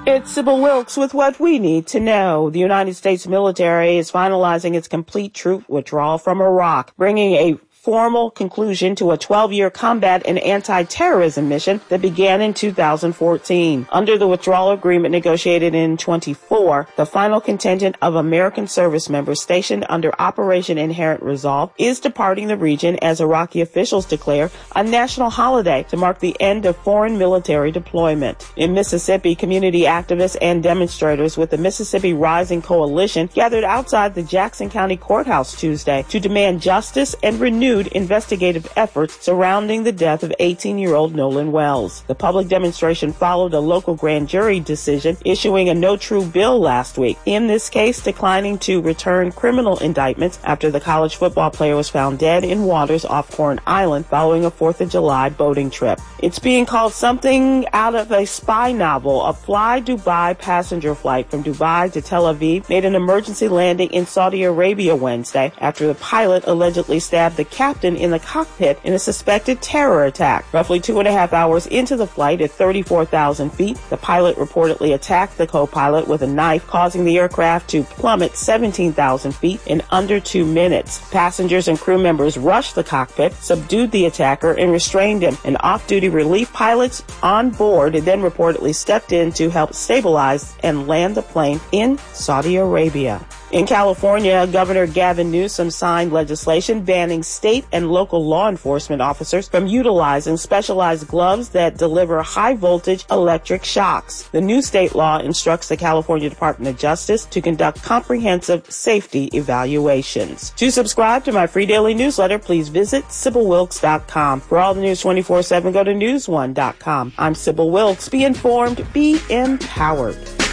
It's Sybil Wilkes with what we need to know. The United States military is finalizing its complete troop withdrawal from Iraq, bringing a formal conclusion to a 12-year combat and anti-terrorism mission that began in 2014. Under the withdrawal agreement negotiated in 24, the final contingent of American service members stationed under Operation Inherent Resolve is departing the region as Iraqi officials declare a national holiday to mark the end of foreign military deployment. In Mississippi, community activists and demonstrators with the Mississippi Rising Coalition gathered outside the Jackson County Courthouse Tuesday to demand justice and renewed investigative efforts surrounding the death of 18-year-old Nolan Wells. The public demonstration followed a local grand jury decision issuing a no true bill last week, in this case declining to return criminal indictments after the college football player was found dead in waters off Corn Island following a 4th of July boating trip. It's being called something out of a spy novel. A Fly Dubai passenger flight from Dubai to Tel Aviv made an emergency landing in Saudi Arabia Wednesday after the pilot allegedly stabbed the captain in the cockpit in a suspected terror attack. Roughly 2.5 hours into the flight at 34,000 feet, the pilot reportedly attacked the co-pilot with a knife, causing the aircraft to plummet 17,000 feet in under 2 minutes. Passengers and crew members rushed the cockpit, subdued the attacker, and restrained him. And off-duty relief pilots on board then reportedly stepped in to help stabilize and land the plane in Saudi Arabia. In California, Governor Gavin Newsom signed legislation banning state and local law enforcement officers from utilizing specialized gloves that deliver high-voltage electric shocks. The new state law instructs the California Department of Justice to conduct comprehensive safety evaluations. To subscribe to my free daily newsletter, please visit SybilWilkes.com. For all the news 24/7, go to NewsOne.com. I'm Sybil Wilkes. Be informed, be empowered.